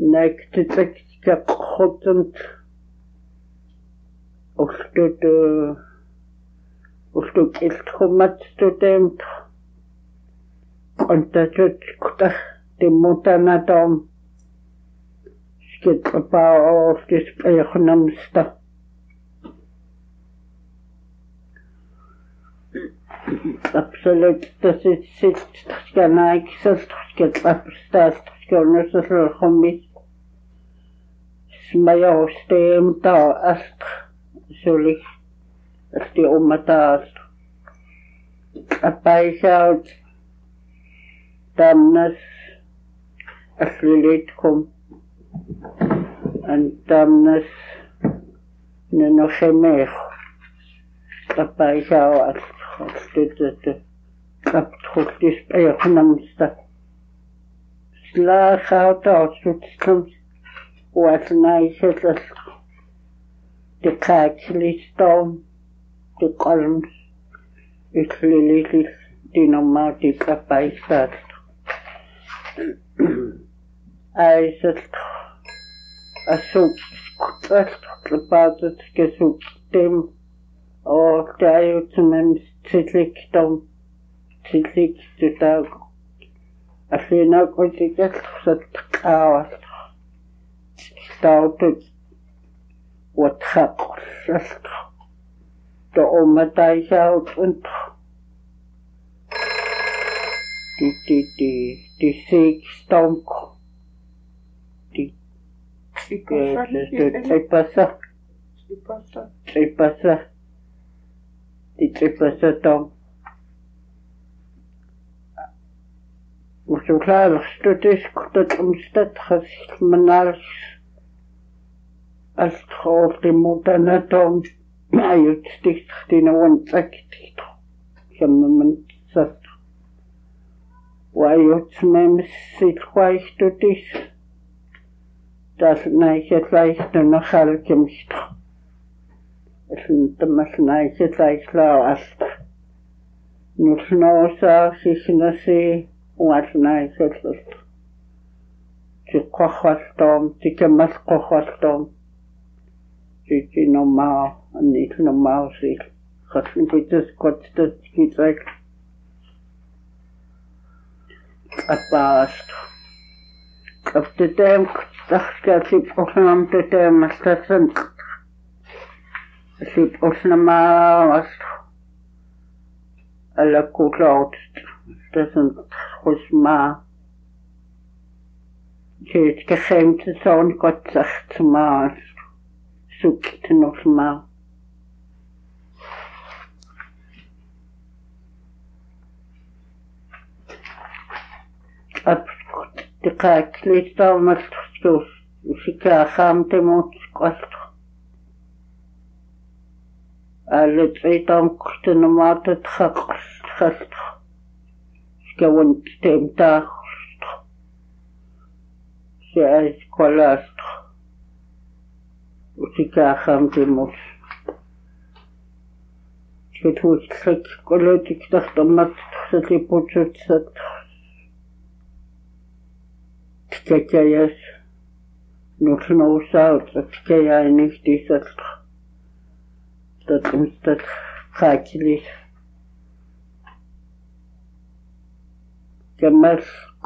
Näktitekkiaqqutant ulluk iltrumatstuteemt qantatut timmutanatorm skitlapaorortis ayaqnamsta absolut tasit skanaikselt skitlapstaast skionusallummis smajausteem taast sulik asti ummataast apaisaut tamnas aslilitkum antamnas nenosemeh apaisau astutut kaptrultis ayaqnamsta slaaxautaarsutlum ualnaisellal tiqaatlistorm tiqalms itlililis dinomati kapaisaat aisat asuk skutast tlapaatat kesuktem og taayutmem tilliktorm tillik tutaaq allinaaqutikallersat qaawat tautut watxaqollalt to'umataisaut und die Seegstorm die tripasa torm usuklaarstutis kutatmstat khasmanals altroortimutanatorm ayutstiqtinawantsaktit sammansat wayutsmemsitquaistutis tasnaisetlaistunaqalkimist tamasnaisetlaislau nulnoosaarsignasi ualnaisetlat tiqqarraltorm tikamasqorraltorm normal niet normaal zich gefinkites kortstet kitrek apast op de term dachtskatip opnam de term astatsen sip opnamaas alla koklaut stasen hosma het geheimd zo'n kortzacht maar zoekt nog maar. De kijklijst al met stoos. Dus ik ga te moeten kosten. Alle twee dan kosten normaal het gekost. Gewoon stemdag. Ze is kwalast. Usikaaxam timmus. Sithuislik kolotik tahtamat satipututsat. Tikayas. Nusnousaut tikayainistisat. Tatumstat kaakilis. Kamas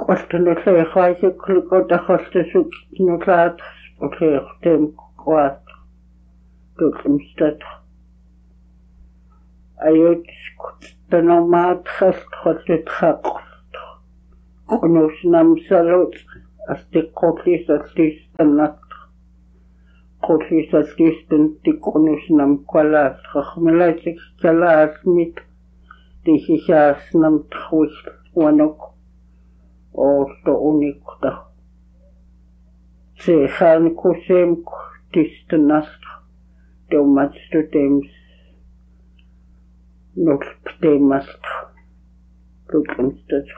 kwastanusleeqaisuklikotaqastasuk nusaat uleertem kwaat. Gulmstad. Ayut tanomaat khastkhot khaqt. Onus namsalut astiqotlis atlistanat. Qotlis atlistan tiqonus nam kwalat khmelatik kalat mit tihijas nam tkhwis wanok orto unikta. Se khan kusem tistanast. Tomatstutems nulptemast lukenstat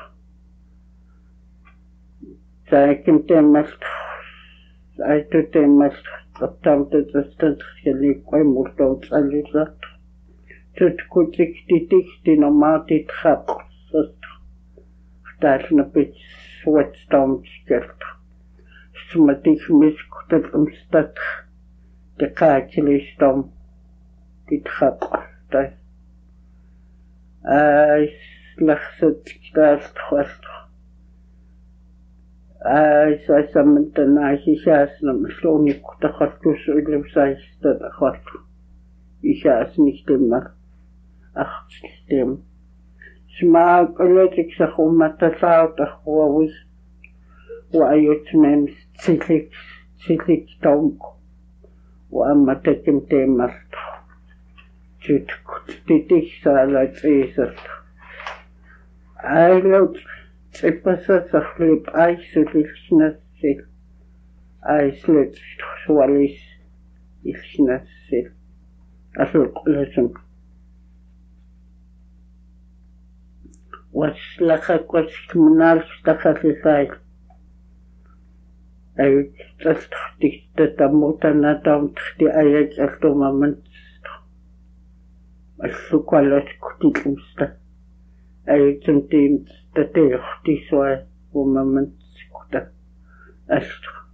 saikentemast aitutemast taptamtetastat skeliqaimultot alisat tutkutiktitik dinomatit khaqsat talnapit suatstaumskelt Smatismiskutad umstat de kaatilistom titxaqalta laxsat taastxast saasamantanaasisaasnam sluuniqutaqallus ulusaaistat aqallu isaasniktimmaq aqstim smaaqalatiksaqumattasaartarquavis وأيتمم تلك تومك وأما تتم تيمرت تتكت تتك سالت إيسرت عيلوت تبسا سخليب أيسو للشنسل أيسلت سواليس الشنسل أسلق لسم واسلخك واسكمنال اشتخت لسايل أي تستخدي تتموتنا دام تخدي أيج ألتوما من السكالات كتير مستا أي تنتين تتيختي سوا وما من سكتا أستخ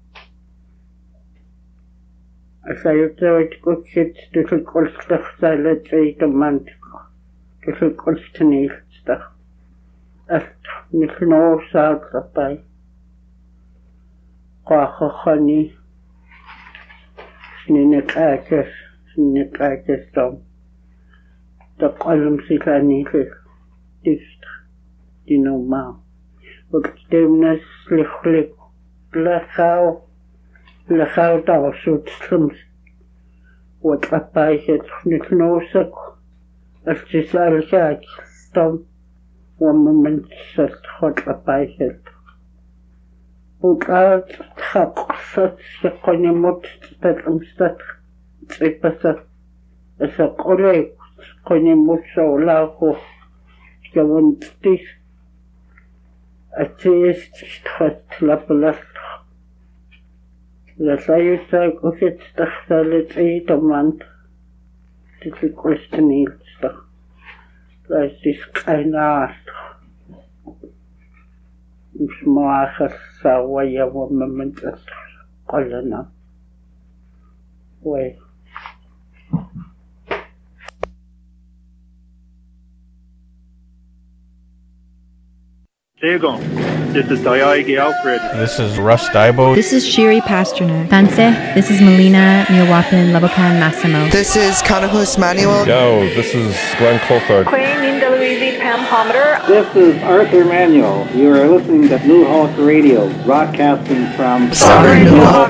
أسايوتاوي تكوتشت تلقل استخسالات أي تمانتك تلقل استنيل استخ أستخ نخنو ساعد رباي قاخخني سنكاكس توم تقلم سيلاني تست دينوما وكتبنا سلخلق لخاو تاوسوت سلمس وتقبايشت نتنوسك استسال شاك توم ومن ستخط قبايشت وقال تخقصت سقنمت تتمستت تبست سقولي قنمت سولاخو جوانتيس أتيست تخت لبلست لسايوتاك وكت تختلت أي تمانت تتكوستنيل استخ لاستيس قيناست مش مؤاخذ سوية ومن قلنا وي There you go. This is Dayagi Alfred. This is Russ Daibo. This is Shiri Pasternak. Tanse, this is Melina Milwapin Labokan Massimo. This is Kanahus Manuel. Yo, this is Glenn Colford. Queen Linda Louise Pam Pomander. This is Arthur Manuel. You are listening to New Hawk Radio, broadcasting from Southern New Hawk.